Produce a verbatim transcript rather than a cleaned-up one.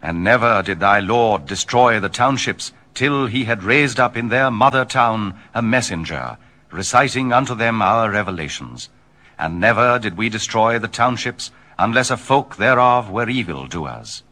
And never did thy Lord destroy the townships, till he had raised up in their mother town a messenger, reciting unto them our revelations. And never did we destroy the townships, unless a folk thereof were evil doers.